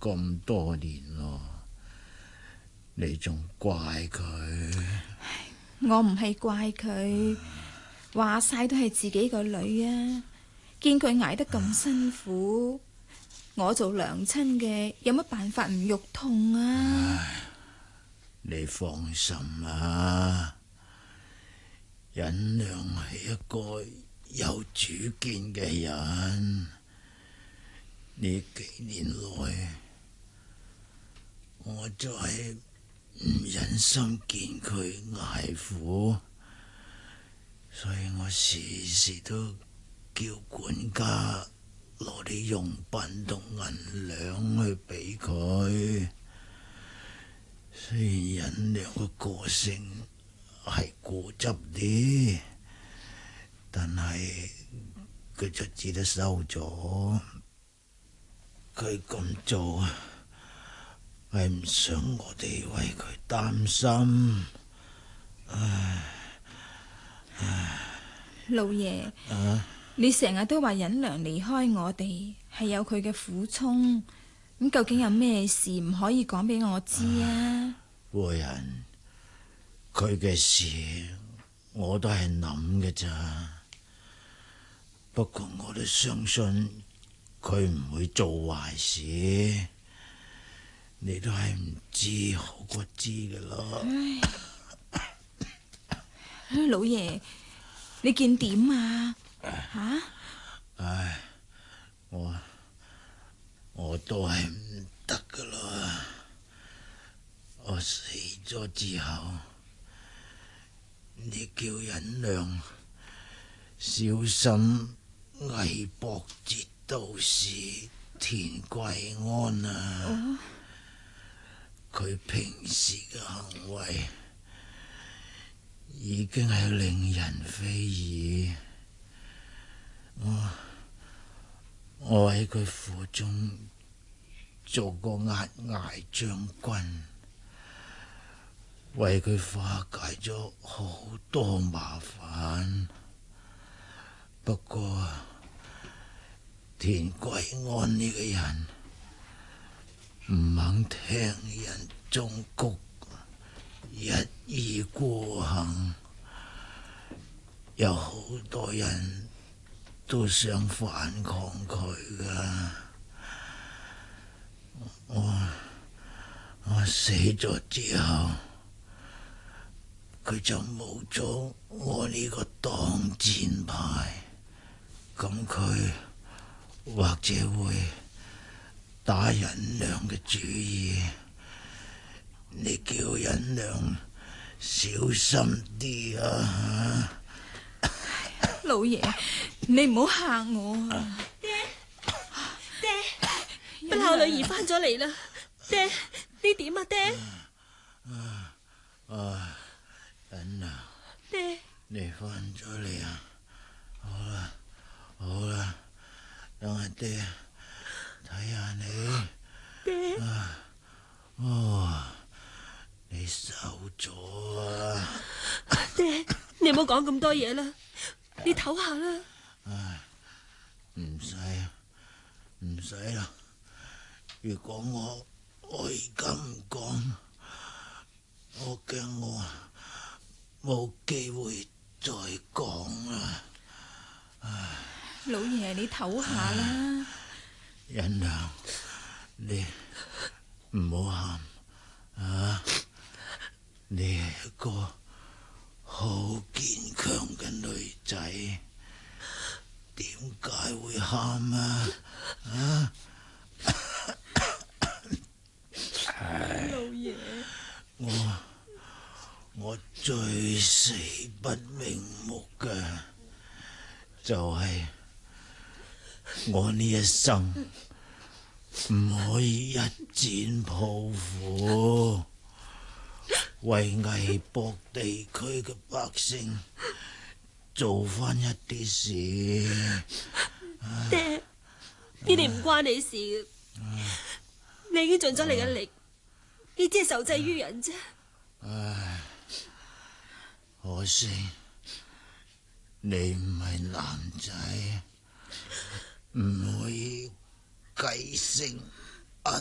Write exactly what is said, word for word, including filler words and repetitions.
咁多年咯，你仲怪佢？ 我唔係怪佢，話晒都係自己個女啊！見佢捱得咁辛苦，我做娘親嘅有乜辦法唔肉痛啊？ 你放心啦，忍良係一個有主見嘅人。呢幾年來，我就係唔忍心見佢捱苦，所以我時時都叫管家攞啲用品同銀兩去俾佢。雖然忍良嘅個性係固執啲，但係佢就只得收咗。佢咁做係唔想我哋為佢擔心。唉唉， 老爺， 啊， 你成日都話忍良離開我哋係有佢嘅苦衷，咁究竟有咩事唔可以講俾我知啊？ 夫人，佢嘅事我都係諗嘅咋，不過我都相信佢唔會做壞事，你都係唔知好過知㗎咯。 老爺，你見點啊？吓？ 唉，我我都係唔得噶啦。我死咗之後，你叫忍良小心魏博節道士田貴安啊！佢、哦、平時嘅行為已經係令人非議。我我喺佢府中做過押解將軍，為佢化解咗好多麻煩。不過田貴安呢個人唔肯聽人忠告，一意孤行，有好多人都想反抗佢噶。我我死咗之後，佢就冇咗我呢個擋箭牌，咁佢或者會打忍良嘅主意。你叫忍良小心啲啊！ 老爺，你唔好嚇我啊！ 爹，爹，不孝女兒翻咗嚟啦！爹，你點啊？爹， 啊啊，忍良， 爹， 你翻咗嚟啊！好啦，好啦，等阿爹睇下你。 爹， 啊，哦，你瘦咗啊！ 爹，你唔好講咁多嘢啦，你唞下啦。 唉，唔使，唔使啦。如果我我而家唔講，我驚我冇機會再講啦。唉， 老爺，你唞下啦。 忍良，你唔好喊啊！你係一個好堅強嘅女仔，點解會喊啊？啊！ 老爺， 我我最死不瞑目嘅就係我呢一生唔可以一展抱負，為魏博地區嘅百姓做翻一啲事。 爹，呢啲唔關你事嘅，你已經盡咗你嘅力，你只係受制於人啫。 唉，可惜你唔係男仔，唔可以繼承